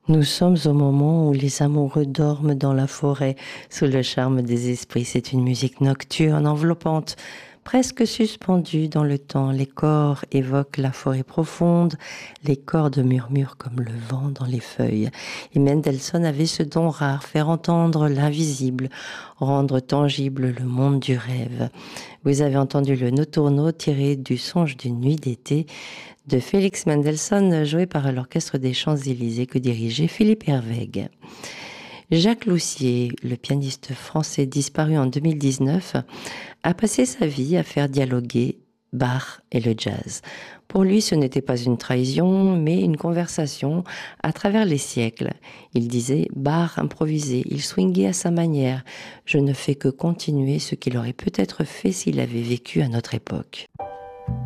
Nous sommes au moment où les amoureux dorment dans la forêt, sous le charme des esprits. C'est une musique nocturne, enveloppante, presque suspendue dans le temps. Les corps évoquent la forêt profonde, les cordes murmurent comme le vent dans les feuilles. Et Mendelssohn avait ce don rare, faire entendre l'invisible, rendre tangible le monde du rêve. Vous avez entendu le Noturno tiré du Songe d'une nuit d'été de Félix Mendelssohn, joué par l'Orchestre des Champs-Élysées que dirigeait Philippe Herwegh. Jacques Loussier, le pianiste français disparu en 2019, a passé sa vie à faire dialoguer Bach et le jazz. Pour lui, ce n'était pas une trahison, mais une conversation à travers les siècles. Il disait « Bach improvisait, il swingait à sa manière. Je ne fais que continuer ce qu'il aurait peut-être fait s'il avait vécu à notre époque. »